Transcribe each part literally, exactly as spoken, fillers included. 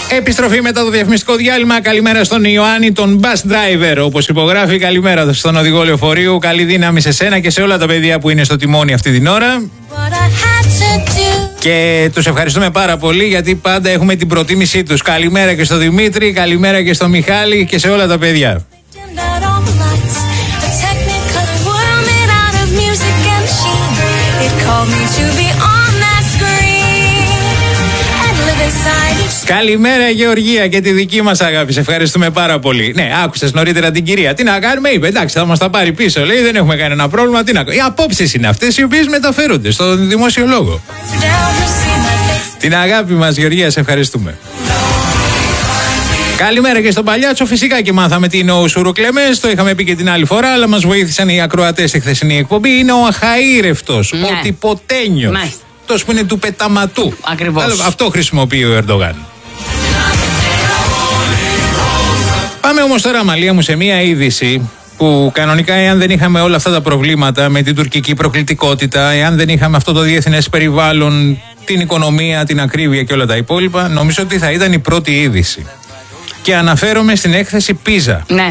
Επιστροφή μετά το διαφημιστικό διάλειμμα. Καλημέρα στον Ιωάννη, τον bus driver. Όπως υπογράφει, καλημέρα στον οδηγό λεωφορείου. Καλή δύναμη σε σένα και σε όλα τα παιδιά που είναι στο τιμόνι αυτή την ώρα. Και τους ευχαριστούμε πάρα πολύ γιατί πάντα έχουμε την προτίμησή τους. Καλημέρα και στο Δημήτρη, καλημέρα και στο Μιχάλη και σε όλα τα παιδιά. Καλημέρα Γεωργία και τη δική μας αγάπη. Σε ευχαριστούμε πάρα πολύ. Ναι, άκουσες νωρίτερα την κυρία. Τι να κάνουμε, είπε. Εντάξει, θα μας τα πάρει πίσω. Λέει, δεν έχουμε κανένα πρόβλημα. Τι να κάνουμε. Οι απόψεις είναι αυτές οι οποίες μεταφέρονται στο δημόσιο λόγο. Την αγάπη μας, Γεωργία, σε ευχαριστούμε. Καλημέρα και στον Παλιάτσο. Φυσικά και μάθαμε τι είναι ο Σουροκλεμές. Το είχαμε πει και την άλλη φορά, αλλά μας βοήθησαν οι ακροατές στη χθεσινή εκπομπή. Είναι ο αχαήρευτος, ναι. Ο τυποτένιος. Ναι. Αυτός που είναι του πεταματού. Ακριβώς. Αυτό χρησιμοποιεί ο Ερντογάν. Πάμε όμως τώρα, Αμαλία μου, σε μία είδηση που κανονικά, εάν δεν είχαμε όλα αυτά τα προβλήματα με την τουρκική προκλητικότητα, εάν δεν είχαμε αυτό το διεθνές περιβάλλον, την οικονομία, την ακρίβεια και όλα τα υπόλοιπα, νομίζω ότι θα ήταν η πρώτη είδηση. Και αναφέρομαι στην έκθεση Πίζα. Ναι.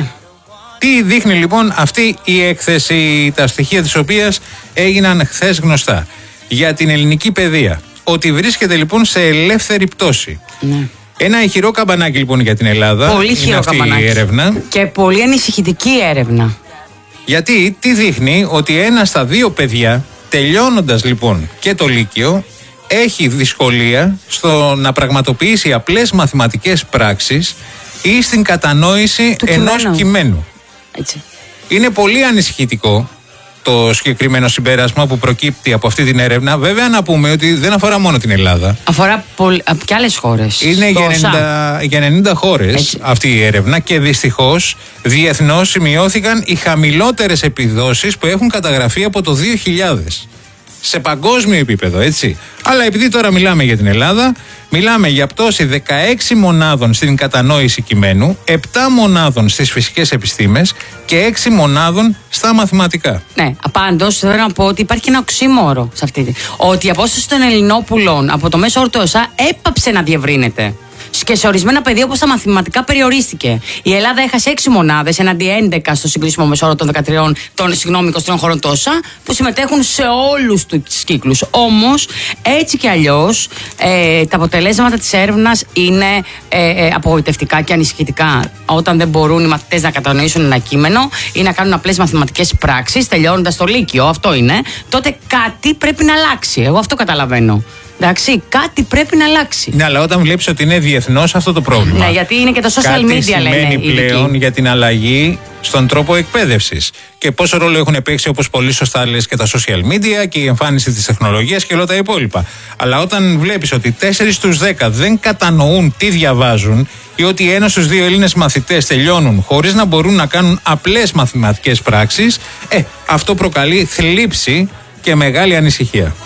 Τι δείχνει λοιπόν αυτή η έκθεση, τα στοιχεία της οποίας έγιναν χθες γνωστά για την ελληνική παιδεία? Ότι βρίσκεται λοιπόν σε ελεύθερη πτώση. Ναι. Ένα ηχηρό καμπανάκι λοιπόν για την Ελλάδα. Πολύ ηχηρό καμπανάκι. Η έρευνα. Και πολύ ανησυχητική έρευνα. Γιατί τι δείχνει? Ότι ένα στα δύο παιδιά, τελειώνοντας λοιπόν και το Λύκειο, έχει δυσκολία στο να πραγματοποιήσει απλές μαθηματικές πράξεις ή στην κατανόηση του ενός κειμένου. κειμένου. Έτσι. Είναι πολύ ανησυχητικό το συγκεκριμένο συμπέρασμα που προκύπτει από αυτή την έρευνα. Βέβαια, να πούμε ότι δεν αφορά μόνο την Ελλάδα. Αφορά πολ... και άλλες χώρες. Είναι για ενενήντα, για ενενήντα χώρες. Έτσι. Αυτή η έρευνα και δυστυχώς διεθνώς σημειώθηκαν οι χαμηλότερες επιδόσεις που έχουν καταγραφεί από το δύο χιλιάδες. Σε παγκόσμιο επίπεδο, έτσι. Αλλά επειδή τώρα μιλάμε για την Ελλάδα, μιλάμε για πτώση δεκαέξι μονάδων στην κατανόηση κειμένου, επτά μονάδων στις φυσικές επιστήμες και έξι μονάδων στα μαθηματικά. Ναι, πάντως θέλω να πω ότι υπάρχει ένα οξύμορο σε αυτή. Ότι η απόσταση των Ελληνόπουλων από το μέσο όρο του ΟΣΑ έπαψε να διευρύνεται. Και σε ορισμένα πεδία όπως τα μαθηματικά περιορίστηκε. Η Ελλάδα έχασε έξι μονάδες εναντί έντεκα στο συγκρίσιμο μεσόωρο των δεκατρία, των συγγνώμη, είκοσι τριών χωρών τόσα, που συμμετέχουν σε όλους τους κύκλους. Όμως, έτσι κι αλλιώς, ε, τα αποτελέσματα της έρευνας είναι ε, ε, απογοητευτικά και ανησυχητικά. Όταν δεν μπορούν οι μαθητές να κατανοήσουν ένα κείμενο ή να κάνουν απλές μαθηματικές πράξεις, τελειώνοντας το Λύκειο, αυτό είναι, τότε κάτι πρέπει να αλλάξει. Εγώ αυτό καταλαβαίνω. Εντάξει, κάτι πρέπει να αλλάξει. Ναι, αλλά όταν βλέπεις ότι είναι διεθνώς αυτό το πρόβλημα. Ναι, γιατί είναι και τα social κάτι media, λένε. Κάτι σημαίνει πλέον για την αλλαγή στον τρόπο εκπαίδευσης. Και πόσο ρόλο έχουν παίξει, όπως πολύ σωστά λες, και τα social media και η εμφάνιση της τεχνολογίας και όλα τα υπόλοιπα. Αλλά όταν βλέπεις ότι τέσσερα στους δέκα δεν κατανοούν τι διαβάζουν ή ότι ένα στους δύο Έλληνες μαθητές τελειώνουν χωρίς να μπορούν να κάνουν απλές μαθηματικές πράξεις, ε, αυτό προκαλεί θλίψη και μεγάλη ανησυχία.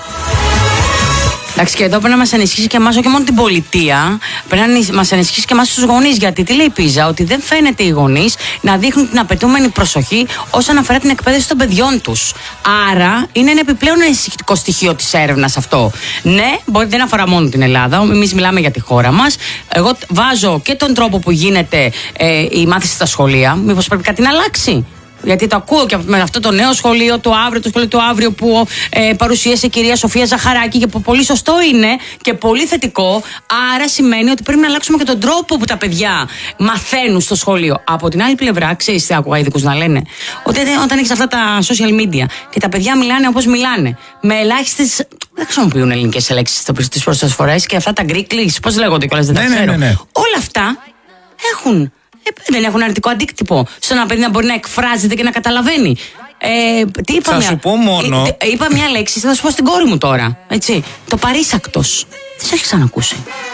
Εντάξει, και εδώ πρέπει να μας ανησυχήσει και εμάς, όχι μόνο την πολιτεία, πρέπει να μας ανησυχήσει και εμάς τους γονείς. Γιατί τι λέει η Πίζα? Ότι δεν φαίνεται οι γονείς να δείχνουν την απαιτούμενη προσοχή όσον αφορά την εκπαίδευση των παιδιών τους. Άρα είναι ένα επιπλέον ανησυχητικό στοιχείο της έρευνας αυτό. Ναι, μπορεί, δεν αφορά μόνο την Ελλάδα. Εμείς μιλάμε για τη χώρα μας. Εγώ βάζω και τον τρόπο που γίνεται ε, η μάθηση στα σχολεία. Μήπως πρέπει κάτι να αλλάξει? Γιατί το ακούω και με αυτό το νέο σχολείο, το αύριο, το σχολείο του αύριο που ε, παρουσίασε η κυρία Σοφία Ζαχαράκη και που πολύ σωστό είναι και πολύ θετικό. Άρα σημαίνει ότι πρέπει να αλλάξουμε και τον τρόπο που τα παιδιά μαθαίνουν στο σχολείο. Από την άλλη πλευρά, ξέρεις, άκουγα ειδικούς να λένε ότι όταν έχεις αυτά τα social media και τα παιδιά μιλάνε όπως μιλάνε, με ελάχιστες. Δεν χρησιμοποιούν ελληνικές λέξεις τις πρώτες φορές και αυτά τα Greek leaks, πώς λέγονται κιόλας, δεν τα ξέρω. Ναι, ναι, ναι. Όλα αυτά έχουν. Δεν έχουν αρνητικό αντίκτυπο στο να παιδί να μπορεί να εκφράζεται και να καταλαβαίνει. Ε, τι είπα, θα μια... σου πω μόνο. Ε, είπα μια λέξη, θα σου πω στην κόρη μου τώρα. Έτσι. Το παρήσακτος. Τι σε έχει ξανακούσει?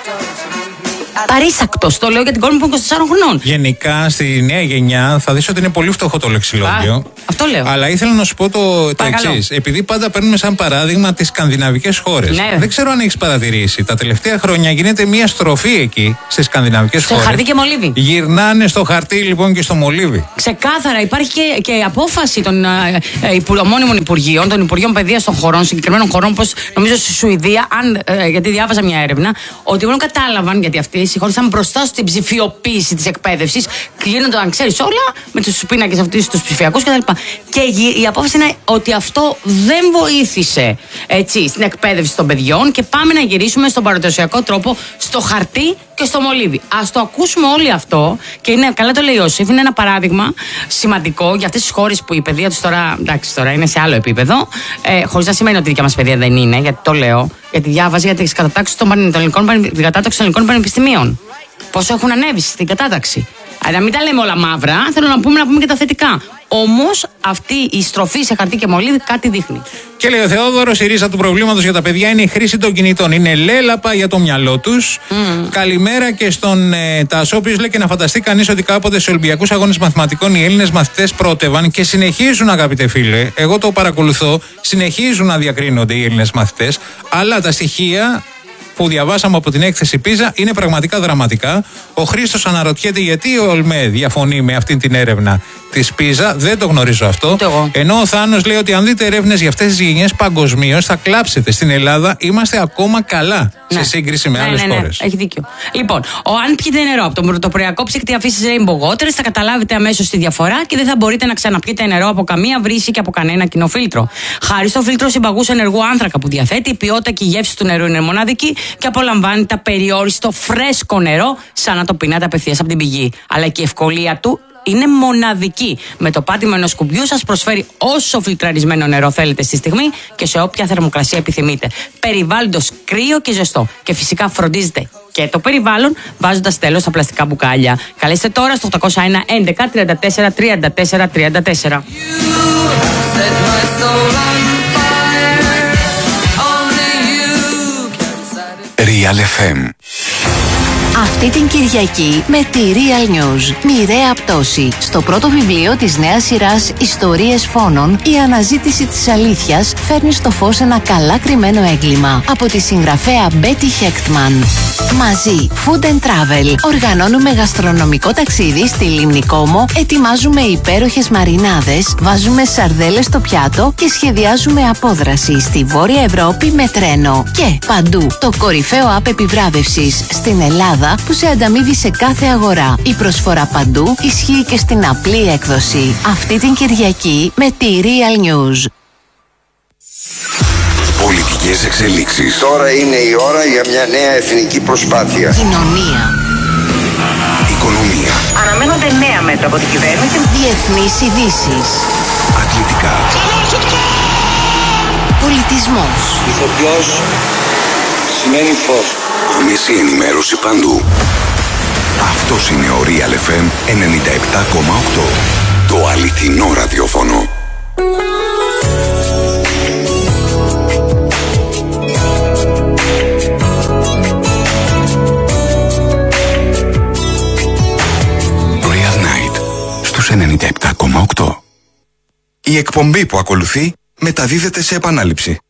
Παρήσακτος. Το λέω για την κόρη μου που είναι είκοσι τεσσάρων χρονών. Γενικά στη νέα γενιά θα δεις ότι είναι πολύ φτωχό το λεξιλόγιο. Α, αυτό λέω. Αλλά ήθελα να σου πω το, το εξής. Επειδή πάντα παίρνουμε σαν παράδειγμα τις σκανδιναβικές χώρες. Ναι. Δεν ξέρω αν έχεις παρατηρήσει. Τα τελευταία χρόνια γίνεται μια στροφή εκεί στις σκανδιναβικές χώρες. Σε χαρτί και μολύβι. Γυρνάνε στο χαρτί λοιπόν και στο μολύβι. Ξεκάθαρα. Υπάρχει και, και απόφαση των ε, ε, ομώνυμων υπουργείων, των Υπουργείων Παιδείας των χωρών, συγκεκριμένων χωρών, όπως νομίζω στη Σουηδία, αν, ε, γιατί διάβαζα μια έρευνα, ότι μόνο κατάλαβαν, γιατί αυτοί προχωρήσει, χωρίς να είμαι μπροστά στην ψηφιοποίηση της εκπαίδευσης, κλείνονταν, αν ξέρεις, όλα με τους πίνακες αυτούς, τους ψηφιακούς κτλ. Και η, η απόφαση είναι ότι αυτό δεν βοήθησε, έτσι, στην εκπαίδευση των παιδιών και πάμε να γυρίσουμε στον παραδοσιακό τρόπο, στο χαρτί και στο μολύβι. Ας το ακούσουμε όλοι αυτό, και είναι, καλά το λέει ο Ιωσήφ, είναι ένα παράδειγμα σημαντικό για αυτές τις χώρες που η παιδεία τους τώρα, εντάξει, τώρα είναι σε άλλο επίπεδο, ε, χωρίς να σημαίνει ότι η δικιά μας παιδεία δεν είναι, γιατί το λέω, γιατί διάβαζα για τις κατατάξεις των ελληνικών, την κατάταξη των ελληνικών πανεπιστημίων. Πόσο έχουν ανέβει στην κατάταξη. Αλλά μην τα λέμε όλα μαύρα, θέλω να πούμε, να πούμε και τα θετικά. Όμως αυτή η στροφή σε χαρτί και μολύβι κάτι δείχνει. Και λέει ο Θεόδωρος, η ρίζα του προβλήματος για τα παιδιά είναι η χρήση των κινητών. Είναι λέλαπα για το μυαλό τους. Mm. Καλημέρα και στον ε, Τάσο, ο οποίος λέει και να φανταστεί κανείς ότι κάποτε σε Ολυμπιακούς Αγώνες Μαθηματικών οι Έλληνες μαθητές πρότευαν και συνεχίζουν, αγαπητέ φίλε. Εγώ το παρακολουθώ, συνεχίζουν να διακρίνονται οι Έλληνες μαθητές, αλλά τα στοιχεία που διαβάσαμε από την έκθεση Πίζα είναι πραγματικά δραματικά. Ο Χρήστος αναρωτιέται γιατί ο ΟΛΜΕ διαφωνεί με αυτή την έρευνα της Πίζα. Δεν το γνωρίζω αυτό. Το Ενώ ο Θάνος λέει ότι αν δείτε έρευνες για αυτές τις γενιές παγκοσμίως θα κλάψετε. Στην Ελλάδα είμαστε ακόμα καλά, ναι, σε σύγκριση με ναι, άλλες ναι, ναι, χώρες. Έχει δίκιο. Λοιπόν, ο, αν πιείτε νερό από το πρωτοποριακό ψύκτη αφήσεις Rainbow Waters, θα καταλάβετε αμέσως τη διαφορά και δεν θα μπορείτε να ξαναπιείτε νερό από καμία βρύση και από κανένα κοινό φίλτρο. Χάρη στο φίλτρο συμπαγούς ενεργού άνθρακα που διαθέτει, η ποιότητα και η γεύση του νερού είναι μοναδική και απολαμβάνει τα περιόριστο φρέσκο νερό, σαν να το πίνατε απευθείας από την πηγή. Αλλά και η ευκολία του είναι μοναδική. Με το πάτημα ενός κουμπιού σας προσφέρει όσο φιλτραρισμένο νερό θέλετε στη στιγμή και σε όποια θερμοκρασία επιθυμείτε. Περιβάλλοντος κρύο και ζεστό. Και φυσικά φροντίζετε και το περιβάλλον βάζοντας τέλος στα πλαστικά μπουκάλια. Καλέστε τώρα στο οκτώ μηδέν ένα έντεκα τριάντα τέσσερα τριάντα τέσσερα τριάντα τέσσερα. Real εφ εμ. Αυτή την Κυριακή με τη Real News. Μοιραία πτώση. Στο πρώτο βιβλίο της νέας σειράς Ιστορίες Φόνων, η αναζήτηση της αλήθειας φέρνει στο φως ένα καλά κρυμμένο έγκλημα. Από τη συγγραφέα Μπέτι Χέκτμαν. Μαζί, Food and Travel. Οργανώνουμε γαστρονομικό ταξίδι στη Λίμνη Κόμο, ετοιμάζουμε υπέροχες μαρινάδες, βάζουμε σαρδέλες στο πιάτο και σχεδιάζουμε απόδραση στη Βόρεια Ευρώπη με τρένο. Και παντού, το κορυφαίο app επιβράβευσης στην Ελλάδα που σε ανταμείβει σε κάθε αγορά. Η προσφορά παντού ισχύει και στην απλή έκδοση. Αυτή την Κυριακή με τη Real News. Πολιτικές εξελίξεις. Τώρα είναι η ώρα για μια νέα εθνική προσπάθεια. Κοινωνία. Οικονομία. Αναμένονται νέα μέτρα από την κυβέρνηση. Διεθνείς ειδήσεις. Αθλητικά. Πολιτισμός. Ηθοποιός σημαίνει φως. Άμεση ενημέρωση παντού. Αυτός είναι ο Real εφ εμ ενενήντα επτά κόμμα οκτώ. Το αληθινό ραδιόφωνο. Real Night στους ενενήντα επτά κόμμα οκτώ. Η εκπομπή που ακολουθεί μεταδίδεται σε επανάληψη.